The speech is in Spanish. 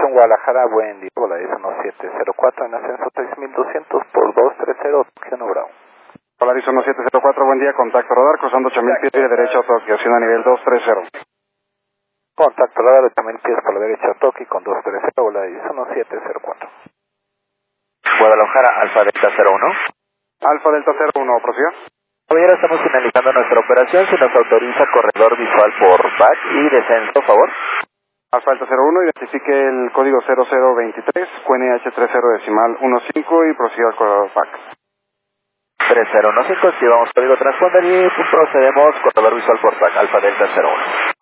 dirección Guadalajara, buen día, hola, es 1704 en ascenso 3200 por 230, Tokio Bravo. Polaris 1704, buen día, contacto radar, cruzando 8000 pies de derecha a Tokio, acción a nivel 230. Contacto radar 8000 pies por la derecha a Tokio con 230, Polaris 1704. Guadalajara, Alfa Delta 01. Alfa Delta 01, prosiga. Caballero, estamos finalizando nuestra operación, se nos autoriza corredor visual por back y descenso, por favor. Alfa Delta 01, identifique el código 0023, QNH30 decimal 15 y prosiga al corredor back. 3015, activamos código transponder y procedemos corredor visual por back, Alfa Delta 01.